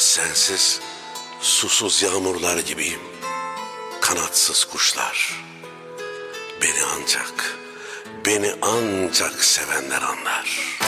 Sensiz susuz yağmurlar gibiyim, kanatsız kuşlar. Beni ancak sevenler anlar.